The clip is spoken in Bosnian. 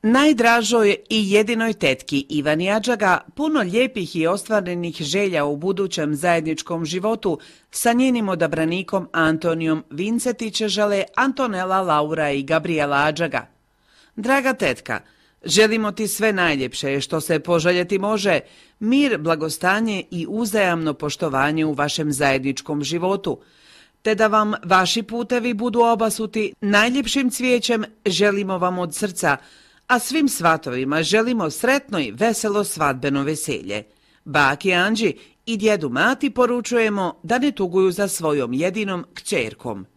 Najdražoj i jedinoj tetki Ivani Adžaga puno lijepih i ostvarenih želja u budućem zajedničkom životu sa njenim odabranikom Antonijom Vincetić žele Antonela, Laura i Gabriela Adžaga. Draga tetka, želimo ti sve najljepše što se poželjeti može, mir, blagostanje i uzajamno poštovanje u vašem zajedničkom životu, te da vam vaši putevi budu obasuti najljepšim cvijećem želimo vam od srca, a svim svatovima želimo sretno i veselo svadbeno veselje. Baki Anđi i djedu Mati poručujemo da ne tuguju za svojom jedinom kćerkom.